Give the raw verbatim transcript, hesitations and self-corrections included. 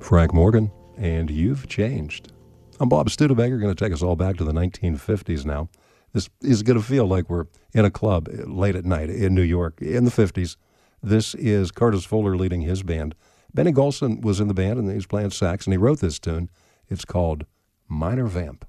Frank Morgan, and You've Changed. I'm Bob Studebaker, going to take us all back to the nineteen fifties now. This is going to feel like we're in a club late at night in New York in the fifties. This is Curtis Fuller leading his band. Benny Golson was in the band, and he was playing sax, and he wrote this tune. It's called Minor Vamp.